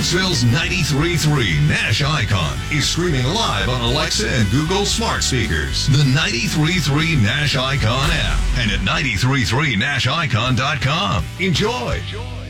Huntsville's 93.3 Nash Icon is streaming live on Alexa and Google smart speakers. The 93.3 Nash Icon app and at 933nashicon.com. Enjoy.